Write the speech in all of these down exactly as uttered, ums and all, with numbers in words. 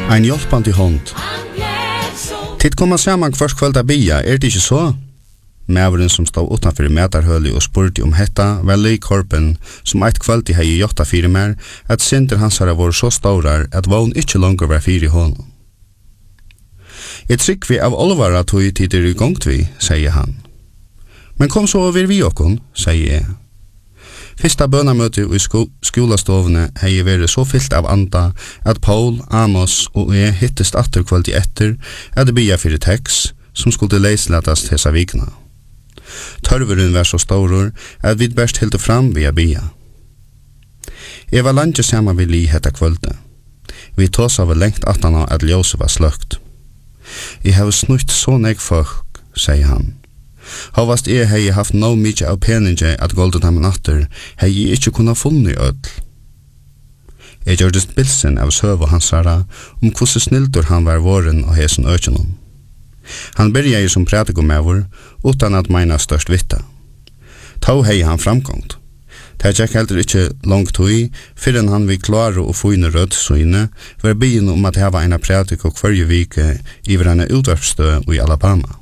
Ein hjälpande hånd. Titt komma samman kvart kvölda bia, er det ikke så? Mæveren som stod utanfor metarhøli og spurte om hetta, var Lee Korpen, som eit kvöldi hei gjotta fyrir mer, at synder hans har vært så staurar at vogn ikkje langer var fyrir hånden. Jeg trykk vi av olvara tog tider i gongt vi, sier han. Men kom så over vi okkon, sier jeg. Fyrsta bønamøte i sko skolastovene hei vært så fyllt av anda at Paul, Amos og jeg hittest atter kvöldi etter at bia fyrir tekst som skulle leisletas hesa vikna. Tørveren var så stor at vi best hilde fram via bia. Jeg var langt saman vi li hetta kvölde. Vi tås av lengt atana at ljóset var sløkt. Jeg har snutt så nek folk, sier han. Havast jeg hei haft no mykje av peninge at goldet ham natter, hei jeg ikkje kunna funni ødl. Jeg gjørdes bilsen av søv og hansara om hvordan snildur han var våren og hesen økjennom. Han byrja som prætikomævur utan at meina størst vitta. Tau hei han framgångt. Det gikk heller ikkje langt hui, fyrren han vi klare og fune rød søyne, var byen om at heva eina prætiko hverje vike i hverandre utvarpsstø i Alabama.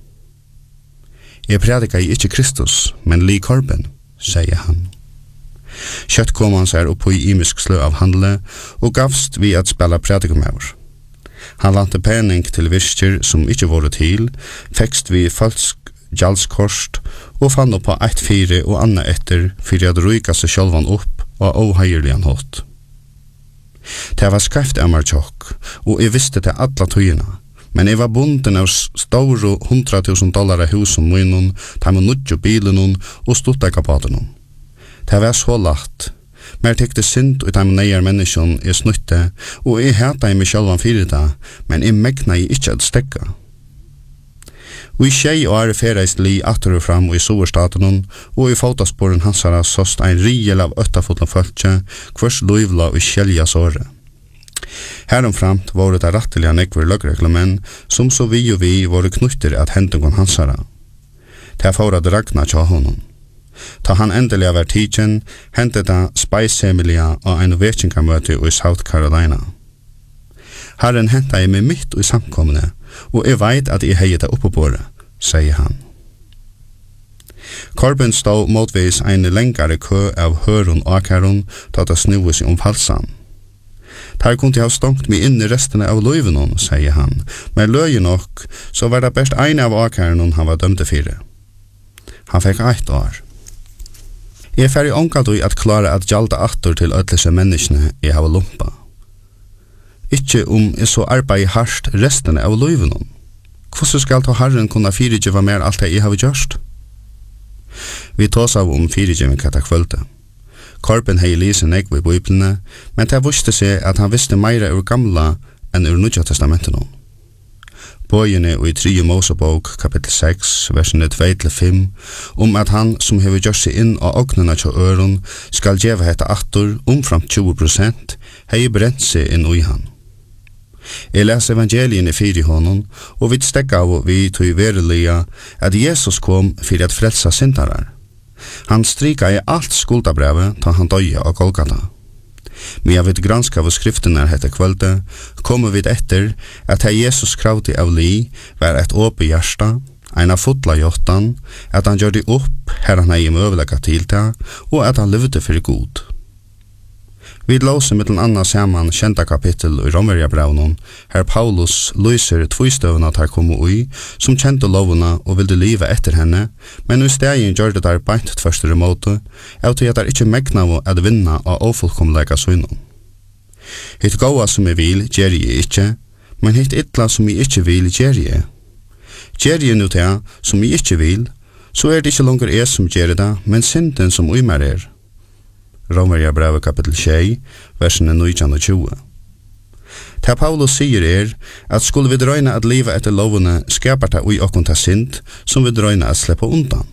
Jeg prædika i ikkje Kristus, men Lee Korpen, sier han. Kjøtt kom han seg opp i imisk slø av handle, og gavst vi at spela prætikomævur. Han lante pening til virker som ikkje vore til, fekst vi falsk gjaldskorst, og fann opp på eit fire og anna etter, fyrir at ruika seg sjálvan opp og åheierligan hått. Det var skreft av meg tjokk, og jeg visste til alla tøyina, men jeg var bunden av store hundra tusen dollar av husen munnen, ta med nudjo bilen og stutteikapaten. Det var så lagt. Mer tekte synd ut av neier menneskjon er snutte, og jeg heta i meg sjálvan fyrir det, men jeg megna i ikkje at stekka. Og i tjei og er fereist li atter og fram og i soverstaten, og i fotasporen hansara sost ein riel av øttafoten fölkje, hvers luivla og kjelja såre. Heromframt var det ratteliga nekver løgreglemenn, som så vi og vi var knutter at hentungon hansara. Det er for at ragna tja honom. Ta han endelig var tidsen, hentet det speisemilia og en vekingamøte i South Carolina. Herren hentet jeg meg midt i samkomne, og jeg veit at jeg heier det oppe på det, sier han. Korben stod motvis en lengare kø av høron og akaron, da det snue seg om falsan. Der kunne jeg ha stongt meg inn i restene av løyvenon, sier han, men løye nok, så var det best en av akaron han var dømte fire. Han fikk eit år. Jeg er ferdig omkalt i at klare at gjalda atter til ødlese menneskene jeg har lumpa. Ikke om jeg så arbeid hardt restene av løyvenon. Hvordan skal ta Herren kunne fyrirgjøva mer alt det jeg har gjørst? Vi tås av om fyrirgjøving kata kvölde. Korpen hei lise negv i biblene, men det visste seg at han visste meira ur gamla enn ur Nudja testamentene. Bøyene i tredje Mosebok, kapittel seks, versene to til fem, om at han som hever gjort seg inn av ognene til øren, skal gjeva hette atter omframt tjue prosent, hei brent seg inn i han. Jeg leser evangelien i fire hånden, og vi stekka av vi tog verelige at Jesus kom for at frelsa syndarar. Han strika i alt skuldabrevet ta han døye av Golgata. Men jeg vet granska av skriftene hette kvölde, kommer vi etter at her Jesus kravti av li var et åpe hjärsta, en av fotla jottan, at han gjør det opp her han hei møvelega tilta, og at han levde for god. Vi låser mittel anna saman kjenta kapittel i Romerjabraunen, her Paulus lyser tvistøvna tar komme ui, som kjente lovuna og vilde liva etter henne, men i stegin gjør det der beint tverstere måte, av til at det ikke megna av at vinna av ofullkomlega søgnon. Hitt gåa som jeg vil, gjer jeg ikke, men hitt ytla som jeg ikke vil, gjer jeg. Gjer jeg nu til som jeg ikke vil, så er det ikke langer jeg som gjer det, men synden som uimer er. Romerjabrevet kapittel seks, versene nitton og tjue. Det Paulus sier er at skulle vi drøyne at livet etter lovene skapar det ui okkon ta synd som vi drøyne at slippe undan.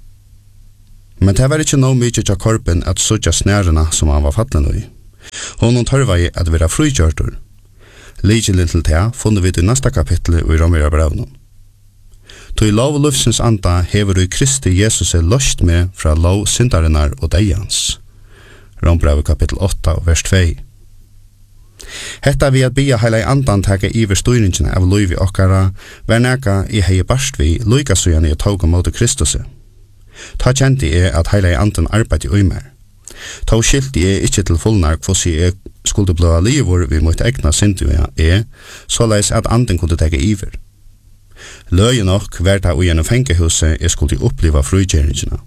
Men det var ikke noe mykje til Korpen at sutja snærena som han var fattlen ui. Honom tørva i at vera frukjørtur. Ligelen til det funnet vi til neste kapittel i Romerjabrevet. Tog lov lufsens anda hever i Kristi Jesus er løst med fra lov syndarinnar og deians. Rombrevet kapittel åtta, vers to. Hetta vi at bia heila andan taka iver styringina av loivi okkara, var neka i hei barst vi loika sujan i å tauga mot Kristus. Ta kjenti er at heila andan arbeid i uimer. Ta skilti er ikkje til fullnar kvossi er skulde blåa livor vi mot egna sintu er, såleis at anden kunne taka iver. Løye nok verda ui gjennom fengehuset er skulde oppliva frugjeringina.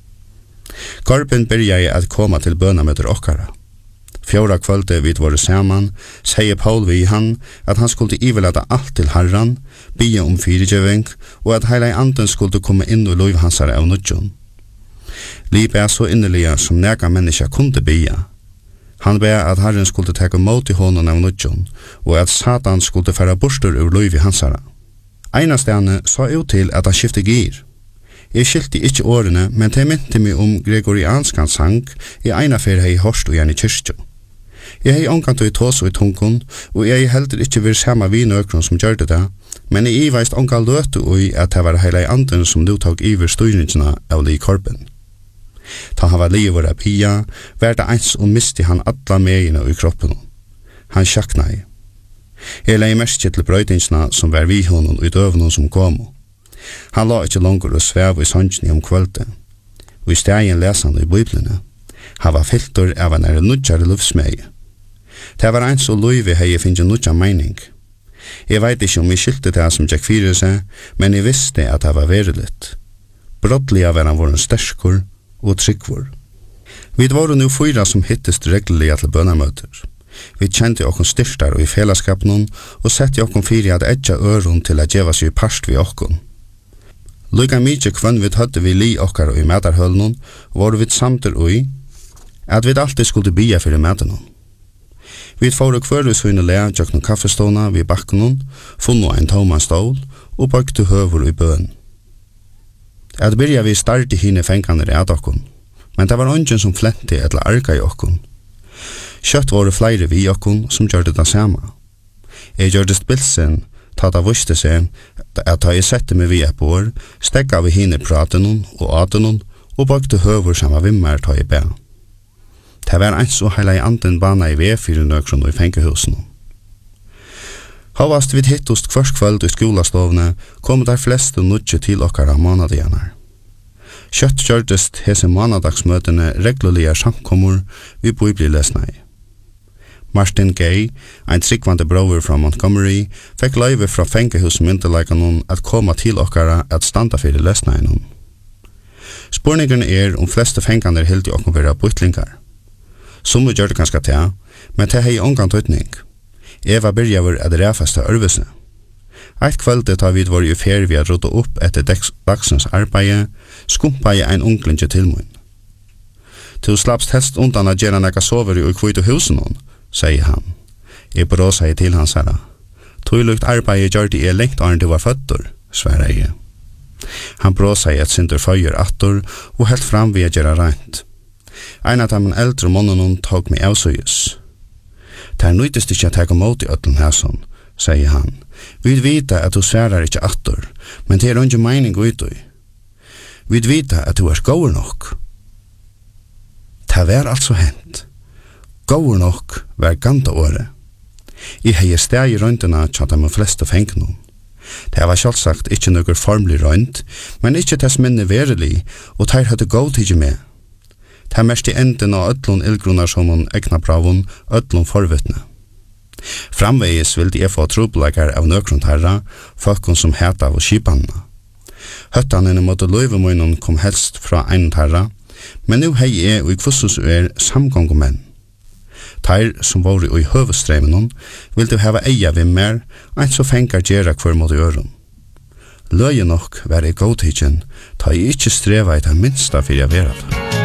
Korpen byrja i at koma til bønamøter okkara. Fjóra kvölde vid våre saman, sier Paul vi han at han skulle ivelata alt til Herran, bia om fyrirgjøving, og at heila anden skulle komme inn og lov hansare av nudjon. Liv er så innerliga som nega menneska kunde bia. Han ber at Herren skulle teka mot i hånden av nudjon, og at Satan skulle færa borstur ur lov hansara. Einastane sa ut til at han skifte gir. Jeg skilte ikkje årene, men det mynte meg om gregorianskans sang i eina fer hei horst og gjerne kyrkjo. Jeg hei omkant og i tås og i tungkon, og jeg heldur ikkje vir sama vi nøkron som gjør det, men jeg iveist omkant løtu og i at det var heila anden som nu tog iver styringina av li korpen. Ta han var livet av pia, verda eins og misti han alla megina i kroppen. Han sjaknai. Jeg lei merskje til brøydingsna som var vi honom og i døvnum som komo. Han la ikkje langur og svev i sannsni om kvölde, og i stegin lesa han i biblene. Han var filter av en er nudjare lufsmei. Det var eins og loive hei finnje nudja meining. Jeg veit ikkje om jeg skilte det som Jack fyrir seg, men jeg visste at det var veriligt. Brottliga var han våren sterskur og tryggvor. Vi var nu fyra som hittest regleliga til bønamøter. Vi kjente okkon styrtar og i felaskapnon, og sette okkon fyrir at edja øron til at gjeva seg parst vi okkon. Lika mykje kvann vi hødde vi li okkar og i medarhølnon, var vi samter ui, at vi alltid skulle bia fyrir medarnon. Vi får kvar vi søyne lea tjøkna kaffeståna vi bakkenon, funno ein toma stål, og bøkte høver i bøn. At byrja vi start i hine fenganer i okkon, men det var ungen som flenti eller arka i okkon. Kjøtt var flere vi okkon som gjør det det samme. Jeg gjør det spilsen, ta da vuste seg at da jeg sette meg vi på år, stegga vi hine pratenon og atenon, og bøkte høver som var vimmer ta i bæ. Det var eins og heila i anden bana i ved fyrir nøkron og i fengehusen. Havast vid hittost kvars kvöld i skolastovne, kom der fleste nudje til okkara månadianar. Kjøtt kjørtest hese månadagsmøtene regulære samkommer vi biblilesna i. Martin Gay, ein tryggvande brover fra Montgomery, fekk løyve fra fengehusmyndelagene at koma til okkara at standa fyrir lesna innom. Spurningen er om fleste fenganer hildi okkom vera bytlingar. Som vi gjør det ganske til, men det hei ongan tøytning. Eva byrjaver at ræfasta ørvese. Eit kvölde tar vi var i fer vi at rådde opp etter dagsens arbeid, skumpa i ein unglinje til mun. Du slappst helst undan at gjerne nekka sover i kvitu husen hon, sier han. Jeg bråsa i til hans herra. Tøylukt arbeid gjør det er lengt arn du var føtter, sværa jeg. Han bråsa i et sindur føyer attor og helt fram vi at gjøre rent. Ein av dem eldre månene tog meg avsøyes. Det er nøytest ikke at jeg kom mot i øtlen hæsson, sier han. Vi vita at du sværar ikke attor, men det er ikke mening utøy. Vi vita at du er gåur nok. Det var altså hent. Gåur nok var ganta året. I hei steg i røyndina tjata med fleste fengnon. Det var sjálfsagt ikke noe formlig røynd, men ikke tess minne verelig, og teir hadde gått ikke med. Det er mest i enden av ødlun ildgrunnar som hun egna bravun, ødlun forvittne. Framvegis vildi jeg få trobeleikar av nøkrund herra, folkens som heta av skipanna. Høttanene mot løyvemoinen kom helst fra ein herra, men nu hei jeg og i kvossus er samgångomenn. Teir som var i høvestreimenon vildi heva eia vi mer, ein så fengar gjerra hver mot i øron. Løye nok var i godtidjen, ta jeg ikkje streva i det minsta fyrir jeg vera det.